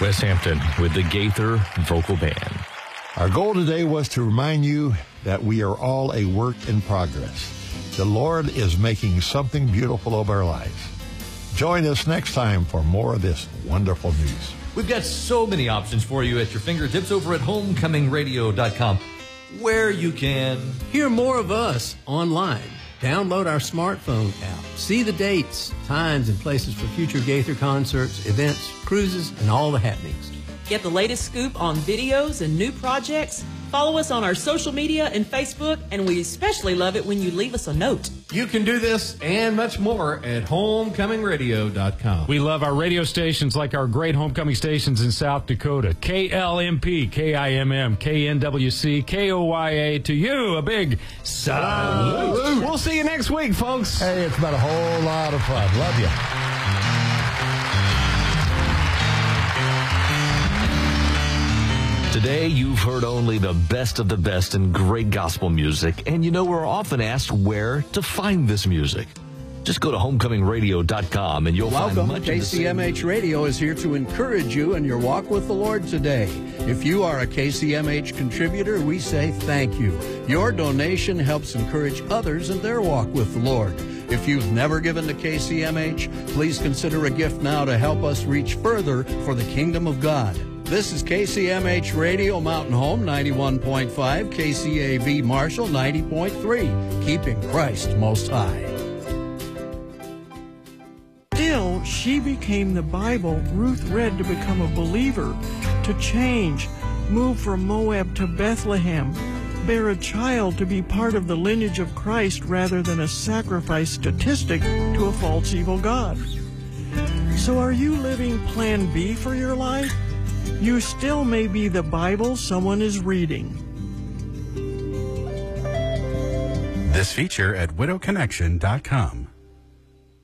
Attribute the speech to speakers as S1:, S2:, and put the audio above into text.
S1: Wes Hampton with the Gaither Vocal Band.
S2: Our goal today was to remind you that we are all a work in progress. The Lord is making something beautiful of our lives. Join us next time for more of this wonderful news.
S3: We've got so many options for you at your fingertips over at homecomingradio.com, where you can
S4: hear more of us online. Download our smartphone app. See the dates, times, and places for future Gaither concerts, events, cruises, and all the happenings.
S5: Get the latest scoop on videos and new projects. Follow us on our social media and Facebook, and we especially love it when you leave us a note.
S4: You can do this and much more at homecomingradio.com.
S6: We love our radio stations like our great homecoming stations in South Dakota. KLMP, KIMM, KNWC, KOYA. To you, a big salute. We'll see you next week, folks.
S2: Hey, it's been a whole lot of fun. Love you.
S1: Today, you've heard only the best of the best in great gospel music, and you know we're often asked where to find this music. Just go to homecomingradio.com and you'll find much of the same.
S7: KCMH Radio is here to encourage you in your walk with the Lord today. If you are a KCMH contributor, we say thank you. Your donation helps encourage others in their walk with the Lord. If you've never given to KCMH, please consider a gift now to help us reach further for the kingdom of God. This is KCMH Radio Mountain Home 91.5, KCAV Marshall 90.3, keeping Christ most high.
S8: Still, she became the Bible Ruth read to become a believer, to change, move from Moab to Bethlehem, bear a child to be part of the lineage of Christ rather than a sacrifice statistic to a false evil God. So are you living Plan B for your life? You still may be the Bible someone is reading.
S9: This feature at widowconnection.com.